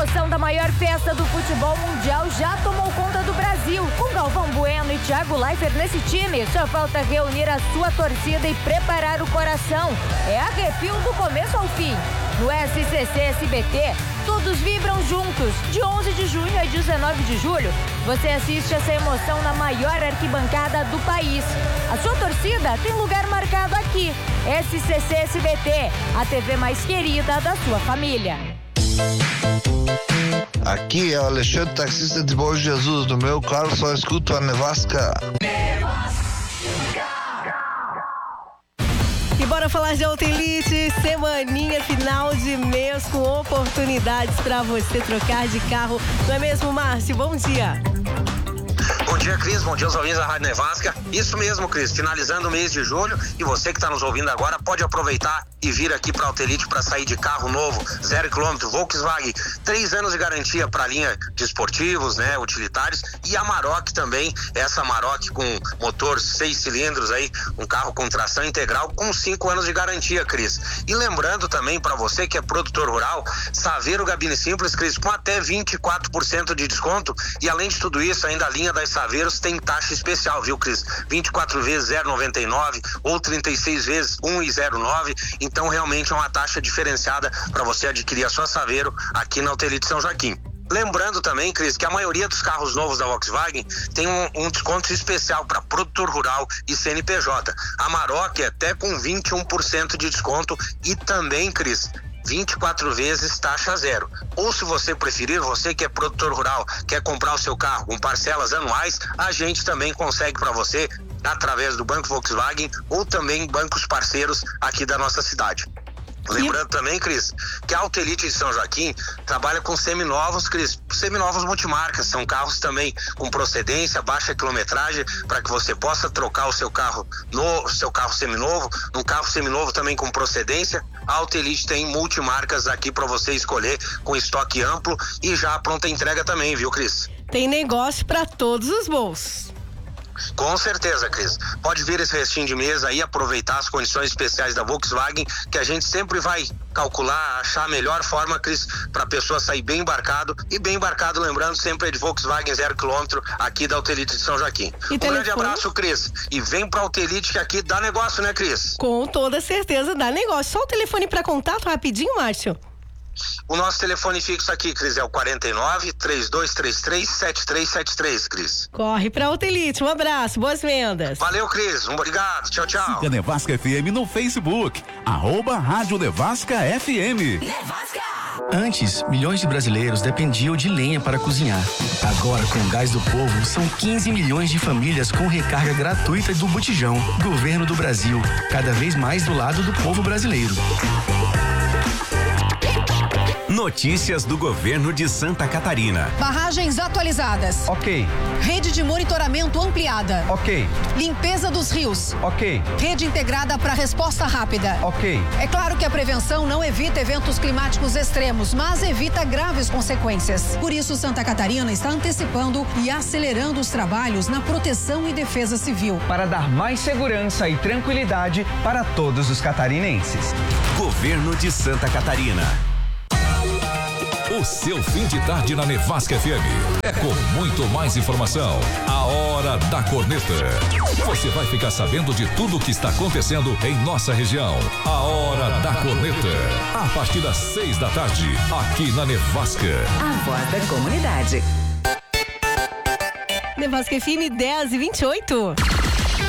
emoção da maior festa do futebol mundial já tomou conta do Brasil. Com Galvão Bueno e Thiago Leifert nesse time, só falta reunir a sua torcida e preparar o coração. É arrepio do começo ao fim. No SCC SBT, todos vibram juntos. De 11 de junho a 19 de julho, você assiste essa emoção na maior arquibancada do país. A sua torcida tem lugar marcado aqui. SCC SBT, a TV mais querida da sua família. Aqui é o Alexandre, taxista de Bom Jesus. No meu carro só escuto a Nevasca. E bora falar de Autelite, semaninha final de mês com oportunidades para você trocar de carro. Não é mesmo, Márcio? Bom dia. Bom dia, Cris. Bom dia aos ouvintes da Rádio Nevasca. Isso mesmo, Cris. Finalizando o mês de julho e você que está nos ouvindo agora pode aproveitar e vir aqui para a Autelite para sair de carro novo, 0 km, Volkswagen, 3 anos de garantia para a linha de esportivos, né, utilitários, e a Amarok também, essa Amarok com motor 6 cilindros aí, um carro com tração integral com 5 anos de garantia, Cris. E lembrando também para você que é produtor rural, Saveiro Gabine Simples, Cris, com até 24% de desconto, e além de tudo isso, ainda a linha das Saveiros tem taxa especial, viu, Cris? 24 vezes 0,99 ou 36 vezes 1,09. Então realmente é uma taxa diferenciada para você adquirir a sua Saveiro aqui na Autelite São Joaquim. Lembrando também, Cris, que a maioria dos carros novos da Volkswagen tem um desconto especial para produtor rural e CNPJ. A Amarok é até com 21% de desconto e também, Cris, 24 vezes taxa zero. Ou se você preferir, você que é produtor rural, quer comprar o seu carro com parcelas anuais, a gente também consegue para você através do Banco Volkswagen ou também bancos parceiros aqui da nossa cidade. Lembrando também, Cris, que a Autelite de São Joaquim trabalha com seminovos, Cris, seminovos multimarcas, são carros também com procedência, baixa quilometragem, para que você possa trocar o seu carro seminovo, um carro seminovo também com procedência. A Autelite tem multimarcas aqui para você escolher, com estoque amplo e já pronta entrega também, viu, Cris? Tem negócio para todos os bolsos. Com certeza, Cris. Pode vir esse restinho de mês aí, aproveitar as condições especiais da Volkswagen, que a gente sempre vai calcular, achar a melhor forma, Cris, para a pessoa sair bem embarcado. E bem embarcado, lembrando, sempre é de Volkswagen 0 km aqui da Autelite de São Joaquim. Um grande abraço, Cris. E vem pra Autelite, que aqui dá negócio, né, Cris? Com toda certeza dá negócio. Só o telefone para contato rapidinho, Márcio. O nosso telefone fixo aqui, Cris, é o 49-3233-7373, Cris. Corre pra Autelite, um abraço, boas vendas. Valeu, Cris, obrigado, tchau, tchau. Siga Nevasca FM no Facebook, @Rádio Nevasca FM. Nevasca! Antes, milhões de brasileiros dependiam de lenha para cozinhar. Agora, com o Gás do Povo, são 15 milhões de famílias com recarga gratuita do Botijão. Governo do Brasil, cada vez mais do lado do povo brasileiro. Notícias do governo de Santa Catarina. Barragens atualizadas. Ok. Rede de monitoramento ampliada. Ok. Limpeza dos rios. Ok. Rede integrada para resposta rápida. Ok. É claro que a prevenção não evita eventos climáticos extremos, mas evita graves consequências. Por isso, Santa Catarina está antecipando e acelerando os trabalhos na proteção e defesa civil. Para dar mais segurança e tranquilidade para todos os catarinenses. Governo de Santa Catarina. O seu fim de tarde na Nevasca FM é com muito mais informação. A Hora da Corneta. Você vai ficar sabendo de tudo o que está acontecendo em nossa região. A Hora da Corneta. A partir das 6 da tarde, aqui na Nevasca. A voz da comunidade. Nevasca FM 10h28.